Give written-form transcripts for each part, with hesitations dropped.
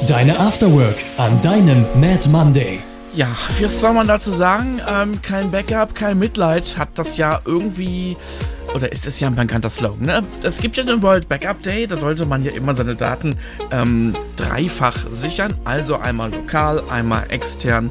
Deine Afterwork an deinem Mad Monday. Ja, was soll man dazu sagen? Kein Backup, kein Mitleid hat das ja irgendwie, oder ist es ja ein bekannter Slogan, ne? Es gibt ja den World Backup Day, da sollte man ja immer seine Daten dreifach sichern, also einmal lokal, einmal extern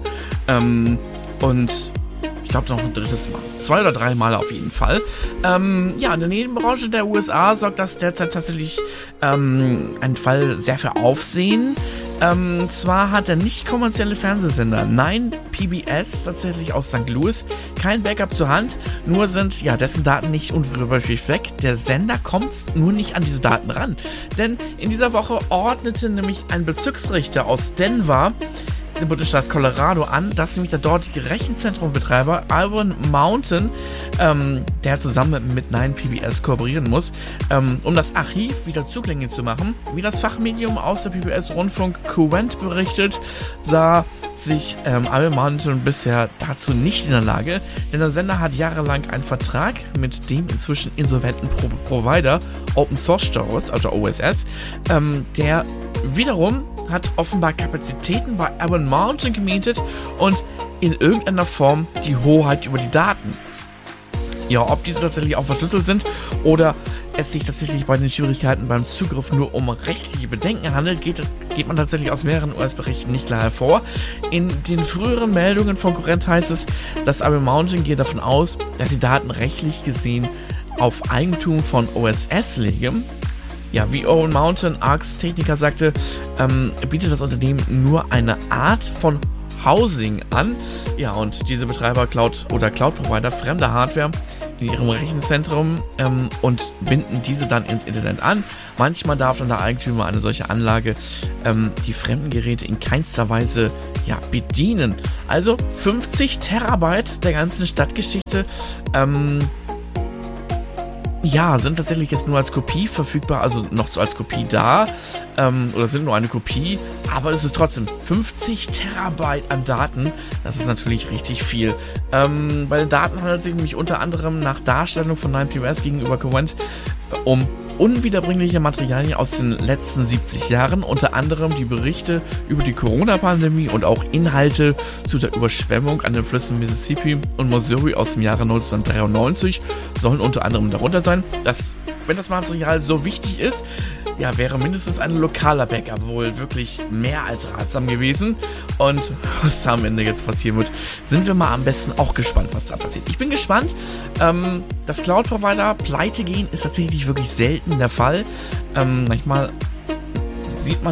und ich glaube noch ein drittes Mal. 2 oder 3 Mal auf jeden Fall. In der Nebenbranche der USA sorgt das derzeit tatsächlich ein Fall sehr für Aufsehen. Zwar hat der nicht kommerzielle Fernsehsender 9PBS tatsächlich aus St. Louis kein Backup zur Hand, nur sind dessen Daten nicht unwiderruflich weg. Der Sender kommt nur nicht an diese Daten ran. Denn in dieser Woche ordnete nämlich ein Bezirksrichter aus Denver im Bundesstaat Colorado an, dass nämlich der dortige Rechenzentrumsbetreiber Iron Mountain, der zusammen mit 9PBS kooperieren muss, um das Archiv wieder zugänglich zu machen. Wie das Fachmedium aus der PBS-Rundfunk Qwent berichtet, sah sich Iron Mountain bisher dazu nicht in der Lage, denn der Sender hat jahrelang einen Vertrag mit dem inzwischen insolventen Provider Open Source Storage, also OSS, der wiederum hat offenbar Kapazitäten bei Iron Mountain gemietet und in irgendeiner Form die Hoheit über die Daten. Ja, ob diese tatsächlich auch verschlüsselt sind oder es sich tatsächlich bei den Schwierigkeiten beim Zugriff nur um rechtliche Bedenken handelt, geht man tatsächlich aus mehreren US-Berichten nicht klar hervor. In den früheren Meldungen von Qwent heißt es, dass Iron Mountain geht davon aus, dass die Daten rechtlich gesehen auf Eigentum von OSS liegen. Ja, wie Iron Mountain Arcs Techniker sagte, bietet das Unternehmen nur eine Art von Housing an. Ja, und diese Betreiber Cloud-Provider fremde Hardware in ihrem Rechenzentrum und binden diese dann ins Internet an. Manchmal darf dann der Eigentümer eine solche Anlage die fremden Geräte in keinster Weise bedienen. Also 50 Terabyte der ganzen Stadtgeschichte sind tatsächlich jetzt nur als Kopie verfügbar, also noch so als Kopie da, oder sind nur eine Kopie, aber es ist trotzdem 50 Terabyte an Daten, das ist natürlich richtig viel. Bei den Daten handelt es sich nämlich unter anderem nach Darstellung von 9PBS gegenüber Qwent um unwiederbringliche Materialien aus den letzten 70 Jahren, unter anderem die Berichte über die Corona-Pandemie und auch Inhalte zu der Überschwemmung an den Flüssen Mississippi und Missouri aus dem Jahre 1993 sollen unter anderem darunter sein. Wenn das Material so wichtig ist, wäre mindestens ein lokaler Backup wohl wirklich mehr als ratsam gewesen. Und was da am Ende jetzt passieren wird, sind wir mal am besten auch gespannt, was da passiert. Ich bin gespannt. Dass Cloud-Provider pleite gehen, ist tatsächlich wirklich selten der Fall. Manchmal sieht man